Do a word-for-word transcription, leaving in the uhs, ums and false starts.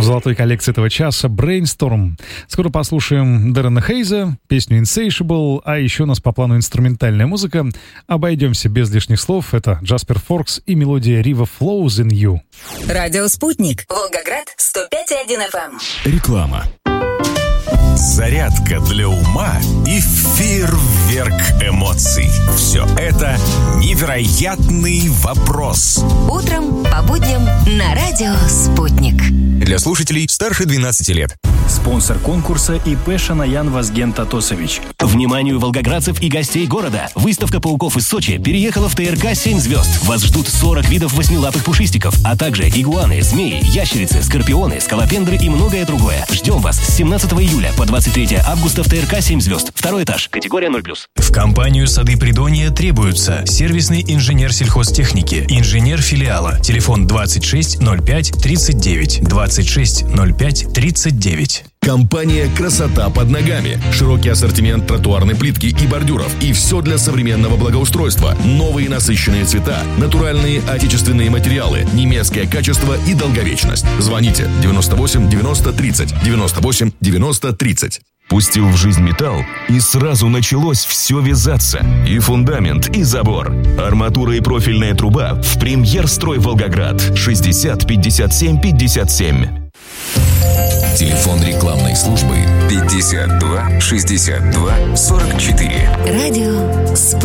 В золотой коллекции этого часа Brainstorm. Скоро послушаем Дэрена Хейза, песню Insatiable, а еще у нас по плану инструментальная музыка. Обойдемся без лишних слов. Это Джаспер Форкс и мелодия River Flows in You. Радио «Спутник». Волгоград, сто пять и один эф эм. Реклама. Зарядка для ума и фейерверк эмоций. Все это невероятный вопрос. Утром по будням на радио «Спутник». Для слушателей старше двенадцати лет. Спонсор конкурса ИП Шанаян Вазген Татосович. Вниманию волгоградцев и гостей города! Выставка пауков из Сочи переехала в ТРК «семь звезд». Вас ждут сорок видов восьмилапых пушистиков, а также игуаны, змеи, ящерицы, скорпионы, скалопендры и многое другое. Ждем вас с семнадцатого июля по двадцать третье августа в ТРК «семь звезд». Второй этаж. Категория ноль плюс. В компанию «Сады Придонья» требуются сервисный инженер сельхозтехники, инженер филиала. Телефон двадцать шесть ноль пять тридцать девять, двадцать шесть ноль пять тридцать девять. Компания «Красота под ногами». Широкий ассортимент тротуарной плитки и бордюров. И все для современного благоустройства. Новые насыщенные цвета, натуральные отечественные материалы, немецкое качество и долговечность. Звоните девяносто восемь девяносто тридцать, девяносто восемь девяносто тридцать. Пустил в жизнь металл, и сразу началось все вязаться. И фундамент, и забор. Арматура и профильная труба в «Премьер-строй Волгоград». шестьдесят пятьдесят семь пятьдесят семь. Телефон рекламной службы пятьдесят два шестьдесят два сорок четыре. Радио «Спутник».